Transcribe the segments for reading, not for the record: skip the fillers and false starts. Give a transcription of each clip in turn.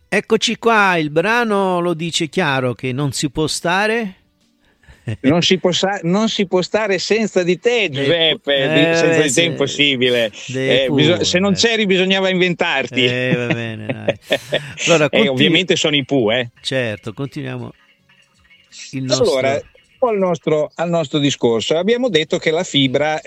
Eccoci qua, il brano lo dice chiaro che non si può stare. Non si può stare senza di te, Giuseppe, senza di te è impossibile. Se non c'eri bisognava inventarti. Va bene, dai. Allora, ovviamente sono i Pooh, Certo, continuiamo il nostro... Allora, al nostro discorso. Abbiamo detto che la fibra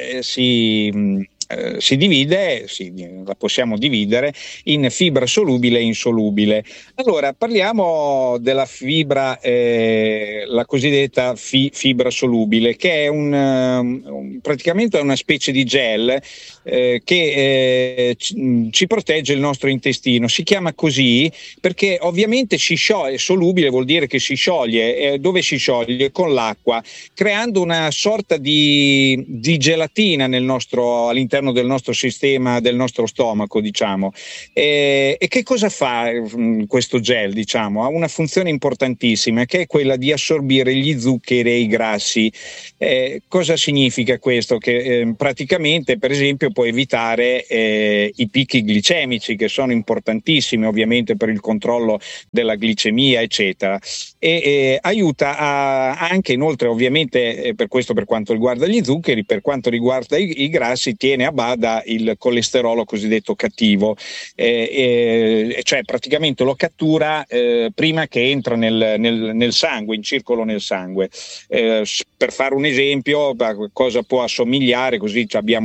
si divide, la possiamo dividere in fibra solubile e insolubile. Allora, parliamo della fibra, la cosiddetta fibra solubile, che è praticamente una specie di gel che ci protegge il nostro intestino. Si chiama così perché ovviamente si scioglie, solubile vuol dire che si scioglie. Dove si scioglie? Con l'acqua, creando una sorta di gelatina all'interno del nostro sistema, del nostro stomaco, diciamo. E che cosa fa questo gel? Diciamo, ha una funzione importantissima, che è quella di assorbire gli zuccheri e i grassi. Cosa significa questo? Che praticamente, per esempio, può evitare i picchi glicemici, che sono importantissimi ovviamente per il controllo della glicemia, eccetera, e aiuta anche, inoltre, ovviamente, per questo, per quanto riguarda gli zuccheri, per quanto riguarda i grassi, tiene a bada il colesterolo cosiddetto cattivo, cioè praticamente lo cattura prima che entra nel sangue, in circolo nel sangue. Per fare un esempio, a cosa può assomigliare, così abbiamo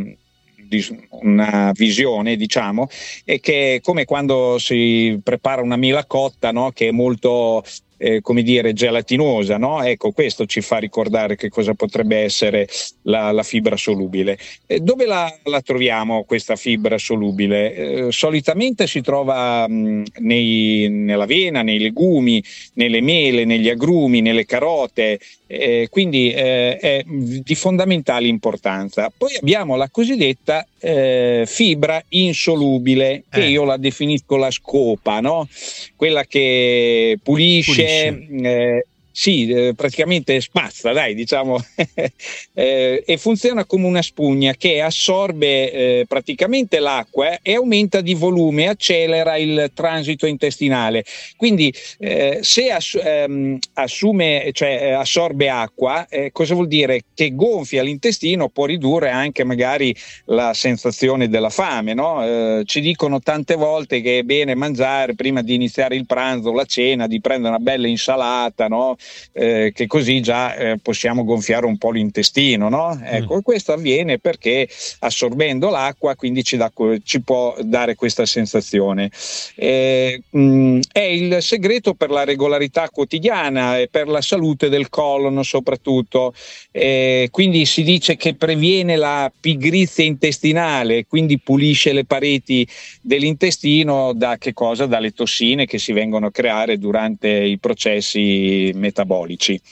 una visione, diciamo, è che è come quando si prepara una mela cotta, no? Che è molto come dire, gelatinosa, no? Ecco, questo ci fa ricordare che cosa potrebbe essere la fibra solubile. Dove la troviamo questa fibra solubile? Solitamente si trova nell'avena, nei legumi, nelle mele, negli agrumi, nelle carote, quindi è di fondamentale importanza. Poi abbiamo la cosiddetta fibra insolubile, che io la definisco la scopa, no? Quella che pulisce. Praticamente spazza, dai, diciamo, e funziona come una spugna che assorbe praticamente l'acqua e aumenta di volume, accelera il transito intestinale. Quindi se assorbe acqua, cosa vuol dire? Che gonfia l'intestino, può ridurre anche magari la sensazione della fame, no? Ci dicono tante volte che è bene mangiare prima di iniziare il pranzo o la cena, di prendere una bella insalata, no? Che così già possiamo gonfiare un po' l'intestino, no? Ecco, questo avviene perché assorbendo l'acqua quindi ci può dare questa sensazione. È il segreto per la regolarità quotidiana e per la salute del colon soprattutto. Quindi si dice che previene la pigrizia intestinale, quindi pulisce le pareti dell'intestino da che cosa? Dalle tossine che si vengono a creare durante i processi metabolici.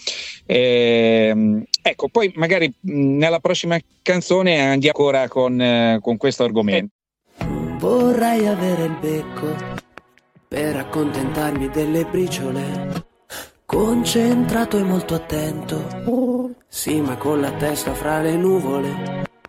Ecco, poi magari nella prossima canzone andiamo ancora con questo argomento. Vorrei avere il becco per accontentarmi delle briciole, concentrato e molto attento, sì, ma con la testa fra le nuvole.